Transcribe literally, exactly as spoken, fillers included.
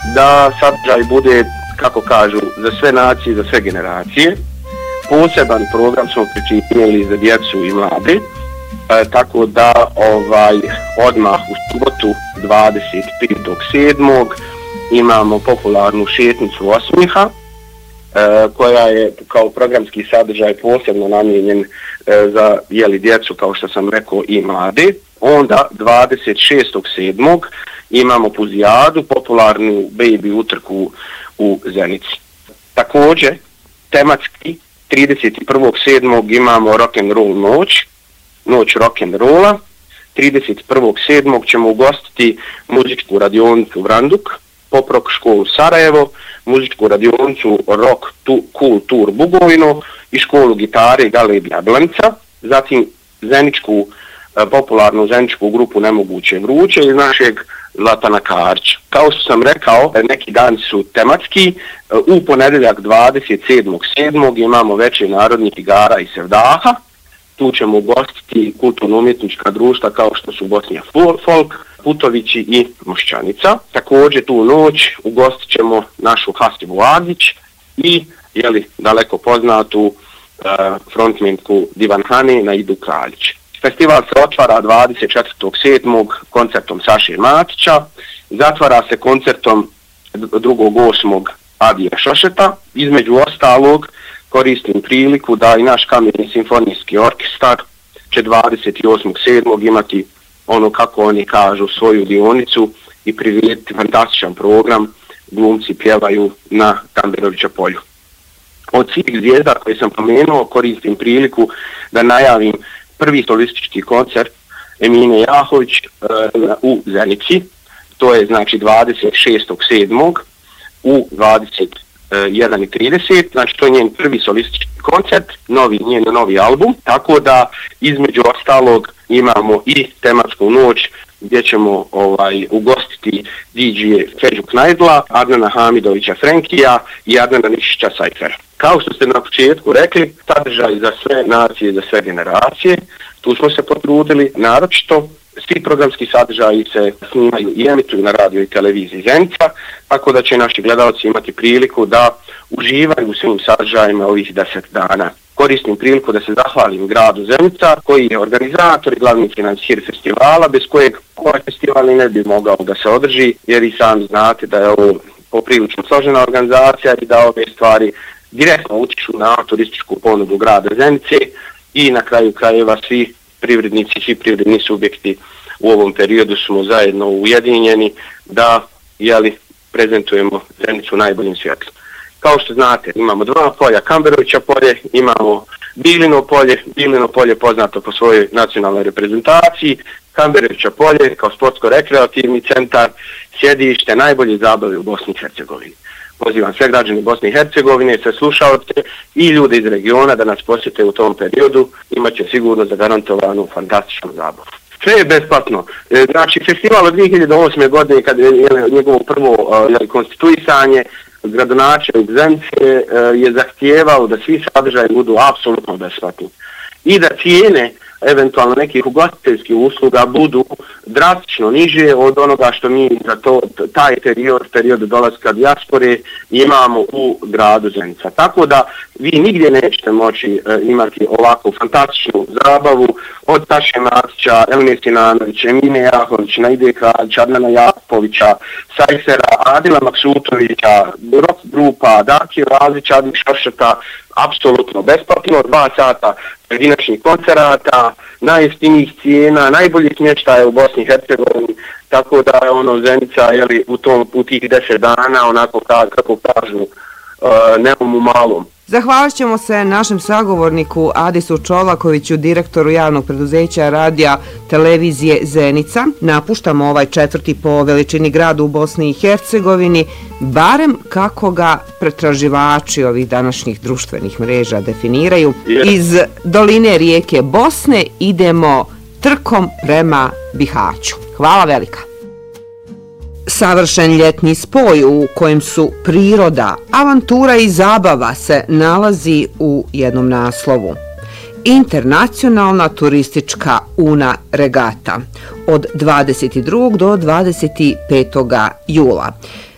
da sadržaj bude, kako kažu, za sve nacije, za sve generacije. Poseban program smo pripremili za djecu i mlade, e, tako da ovaj odmah u subotu dvadeset petog sedmog imamo popularnu šetnicu osmiha, e, koja je kao programski sadržaj posebno namijenjen e, za jeli, djecu, kao što sam rekao, i mlade. Onda dvadeset šestog sedmog imamo puzijadu, popularnu baby utrku u Zenici. Također, tematski trideset prvog sedmog imamo rock'n'roll noć, noć rock'n'rolla. trideset prvog sedmog ćemo ugostiti muzičku radionicu Vranduk, pop rock školu Sarajevo, muzičku radionicu Rock tu, Cool Tour Bugojno i školu gitare Galeb Jablanca, zatim zeničku, popularnu zeničku grupu Nemoguće vruće iz našeg Zlatana Karća. Kao što sam rekao, neki dani su tematski. U ponedjeljak dvadeset sedmog sedmog imamo večer narodnih igara i sevdaha. Tu ćemo ugostiti kulturno-umjetnička društva kao što su Bosnija Folk, Putovići i Mošćanica. Također tu noć ugostit ćemo našu Hasibu Agić i jeli, daleko poznatu uh, frontmenku Divan Hani na Idu Kraljić. Festival se otvara dvadeset četvrtog sedmog koncertom Saše Matića, zatvara se koncertom drugog osmog Adija Šošeta. Između ostalog koristim priliku da i naš kamerni simfonijski orkestar će dvadeset osmog sedmog imati ono, kako oni kažu, svoju dionicu i prirediti fantastičan program. Glumci pjevaju na Kamberovića polju. Od svih zvijezda koje sam pomenuo koristim priliku da najavim prvi solistički koncert Emine Jahović uh, u Zenici. To je znači dvadeset šestog sedmog u dvadeset jedan i trideset, znači to je njen prvi solistički koncert, novi, njen novi album, tako da između ostalog imamo i tematsku noć gdje ćemo ovaj, ugostiti D J Feđu Knajdla, Adnana Hamidovića Frenkija i Adnana Nišića Sajfera. Kao što ste na početku rekli, sadržaj za sve nacije, za sve generacije, tu smo se potrudili, naročito svi programski sadržaji se snimaju i emituju na radio i televiziji Zenica, tako da će naši gledalci imati priliku da uživaju u svim sadržajima ovih deset dana. Koristim priliku da se zahvalim gradu Zenica, koji je organizator i glavni financijer festivala, bez kojeg ovaj festival ne bi mogao da se održi, jer i sami znate da je ovo poprilično složena organizacija i da ove stvari direktno utiču na turističku ponudu grada Zenice i na kraju krajeva svi privrednici, svi privredni subjekti u ovom periodu smo zajedno ujedinjeni da jeli, prezentujemo Zenicu u najboljim svjetlom. Kao što znate, imamo dva polja, Kamberovića polje, imamo Bilino polje, Bilino polje poznato po svojoj nacionalnoj reprezentaciji, Kamberovića polje kao sportsko-rekreativni centar, sjedište najbolje zabave u Bosni i Hercegovini. Pozivam sve građane Bosne i Hercegovine, sve slušalce i ljude iz regiona da nas posjete u tom periodu, imat će sigurno zagarantovanu fantastičnu zabavu. Sve je besplatno. Znači, festival od dvije hiljade osme. godine, kada je njegovo prvo jel, konstituisanje, gradonačelnik Zenice je zahtijevao da svi sadržaji budu apsolutno besplatni i da cijene eventualno nekih ugostiteljskih usluga budu drastično niže od onoga što mi za to, taj period, period dolaska dijaspore imamo u gradu Zenica. Tako da vi nigdje nećete moći e, imati ovakvu fantastičnu zabavu od Saše Matića, Elmije Sinanovića, Emine Jahović, Naide Kraljića, Adnana Jakovića, Sajfera, Adila Maksutovića, rock grupa, Darki Lazića, Adil Šošeta, apsolutno besplatno, dva sata pojedinačnih koncerata, najjeftinijih cijena, najboljih smještaja u Bosni i Hercegovini, tako da je ono Zenica jeli, u, tom, u tih deset dana onako kako kažu uh, nemom u malom. Zahvalit ćemo se našem sagovorniku Adisu Čolakoviću, direktoru javnog preduzeća radija televizije Zenica. Napuštamo ovaj četvrti po veličini grad u Bosni i Hercegovini, barem kako ga pretraživači ovih današnjih društvenih mreža definiraju. Iz doline rijeke Bosne idemo trkom prema Bihaću. Hvala velika. Savršen ljetni spoj u kojem su priroda, avantura i zabava se nalazi u jednom naslovu. Internacionalna turistička Una regata od dvadeset drugog do dvadeset petog jula.